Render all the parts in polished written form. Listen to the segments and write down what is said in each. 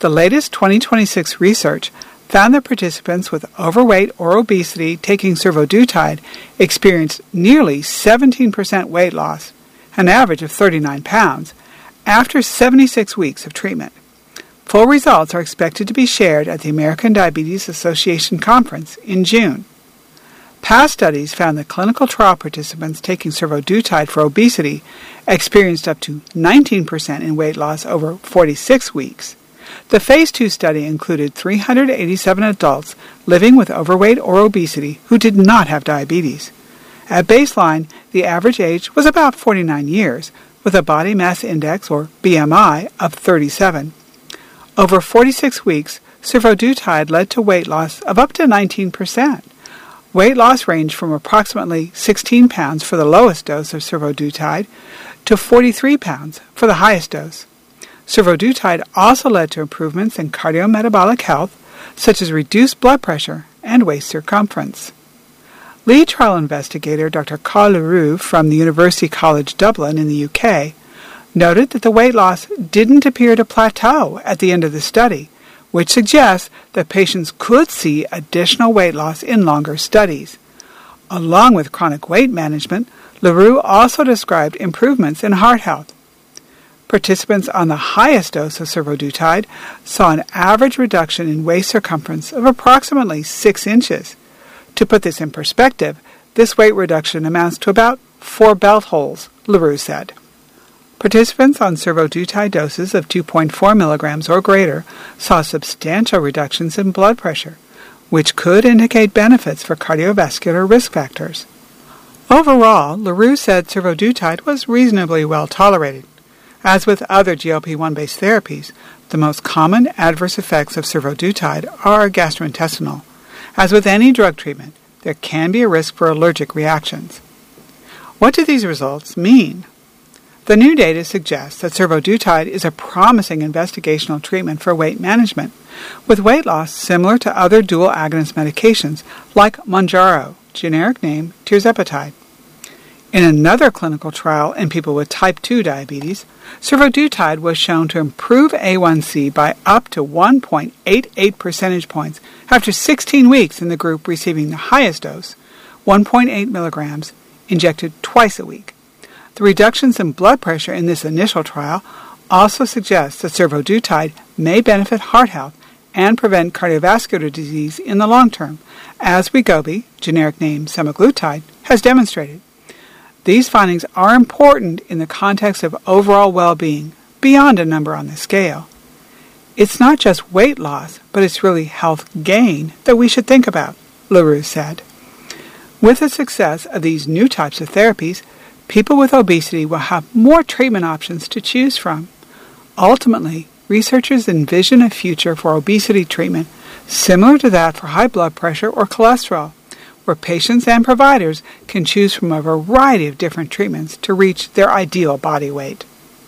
The latest 2026 research found that participants with overweight or obesity taking survodutide experienced nearly 17% weight loss, an average of 39 pounds, after 76 weeks of treatment. Full results are expected to be shared at the American Diabetes Association Conference in June. Past studies found that clinical trial participants taking survodutide for obesity experienced up to 19% in weight loss over 46 weeks. The Phase 2 study included 387 adults living with overweight or obesity who did not have diabetes. At baseline, the average age was about 49 years, with a body mass index, or BMI, of 37. Over 46 weeks, survodutide led to weight loss of up to 19%. Weight loss ranged from approximately 16 pounds for the lowest dose of survodutide to 43 pounds for the highest dose. Survodutide also led to improvements in cardiometabolic health, such as reduced blood pressure and waist circumference. Lead trial investigator Dr. Carl Leroux from the University College Dublin in the UK noted that the weight loss didn't appear to plateau at the end of the study, which suggests that patients could see additional weight loss in longer studies. Along with chronic weight management, Leroux also described improvements in heart health. Participants on the highest dose of survodutide saw an average reduction in waist circumference of approximately 6 inches. To put this in perspective, this weight reduction amounts to about 4 belt holes, Leroux said. Participants on survodutide doses of 2.4 milligrams or greater saw substantial reductions in blood pressure, which could indicate benefits for cardiovascular risk factors. Overall, Leroux said survodutide was reasonably well tolerated. As with other GLP-1-based therapies, the most common adverse effects of survodutide are gastrointestinal. As with any drug treatment, there can be a risk for allergic reactions. What do these results mean? The new data suggests that survodutide is a promising investigational treatment for weight management, with weight loss similar to other dual agonist medications like Mounjaro, generic name tirzepatide. In another clinical trial in people with type 2 diabetes, survodutide was shown to improve A1C by up to 1.88 percentage points after 16 weeks in the group receiving the highest dose, 1.8 milligrams, injected twice a week. The reductions in blood pressure in this initial trial also suggest that survodutide may benefit heart health and prevent cardiovascular disease in the long term, as Wegovy, generic name semaglutide, has demonstrated. These findings are important in the context of overall well-being, beyond a number on the scale. It's not just weight loss, but it's really health gain that we should think about, Leroux said. With the success of these new types of therapies, people with obesity will have more treatment options to choose from. Ultimately, researchers envision a future for obesity treatment similar to that for high blood pressure or cholesterol, where patients and providers can choose from a variety of different treatments to reach their ideal body weight.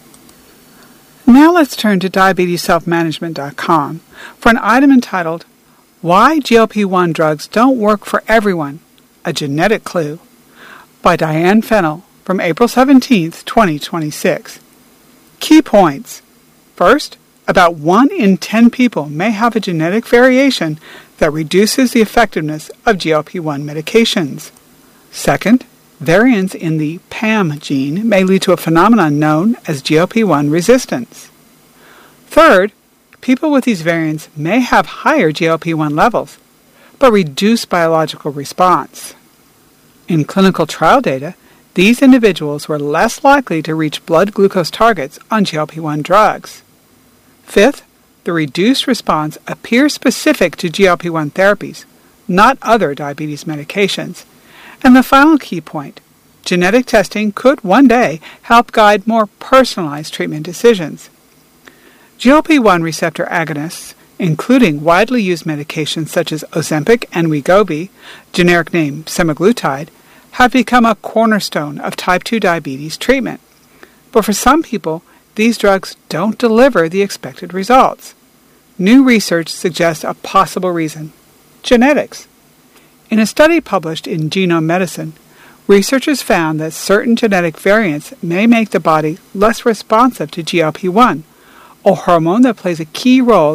Now let's turn to diabetesselfmanagement.com for an item entitled, Why GLP-1 Drugs Don't Work for Everyone, a Genetic Clue, by Diane Fennell from April 17, 2026. Key points. First, about 1 in 10 people may have a genetic variation that reduces the effectiveness of GLP-1 medications. Second, variants in the PAM gene may lead to a phenomenon known as GLP-1 resistance. Third, people with these variants may have higher GLP-1 levels, but reduced biological response. In clinical trial data, these individuals were less likely to reach blood glucose targets on GLP-1 drugs. Fifth, the reduced response appears specific to GLP-1 therapies, not other diabetes medications. And the final key point, genetic testing could one day help guide more personalized treatment decisions. GLP-1 receptor agonists, including widely used medications such as Ozempic and Wegovy, generic name semaglutide, have become a cornerstone of type 2 diabetes treatment. But for some people, these drugs don't deliver the expected results. New research suggests a possible reason: genetics. In a study published in Genome Medicine, researchers found that certain genetic variants may make the body less responsive to GLP-1, a hormone that plays a key role